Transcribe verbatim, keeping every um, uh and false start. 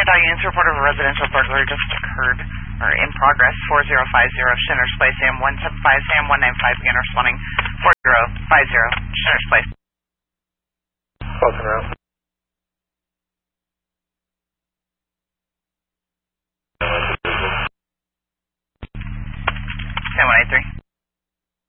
All units report of a residential burglary just occurred, or in progress, four zero five zero Shinners Place, A M one seven five, A M one nine five, begin responding, four zero five zero Shinners Place. Close and route.